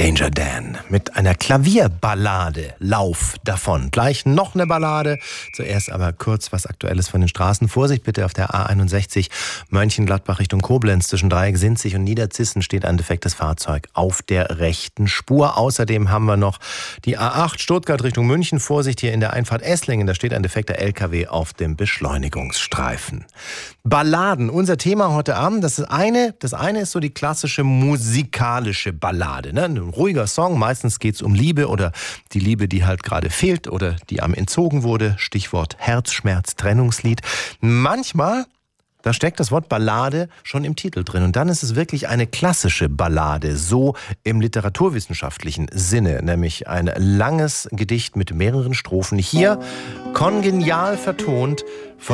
Danger Dan mit einer Klavierballade, Lauf davon. Gleich noch eine Ballade, zuerst aber kurz was Aktuelles von den Straßen. Vorsicht bitte auf der A61 Mönchengladbach Richtung Koblenz. Zwischen Dreieck-Sinzig und Niederzissen steht ein defektes Fahrzeug auf der rechten Spur. Außerdem haben wir noch die A8 Stuttgart Richtung München. Vorsicht hier in der Einfahrt Esslingen, da steht ein defekter LKW auf dem Beschleunigungsstreifen. Balladen, unser Thema heute Abend. Das eine ist so die klassische musikalische Ballade, ne? Ein ruhiger Song, meistens geht es um Liebe oder die Liebe, die halt gerade fehlt oder die einem entzogen wurde. Stichwort Herzschmerz, Trennungslied. Manchmal, da steckt das Wort Ballade schon im Titel drin. Und dann ist es wirklich eine klassische Ballade, so im literaturwissenschaftlichen Sinne. Nämlich ein langes Gedicht mit mehreren Strophen. Hier kongenial vertont von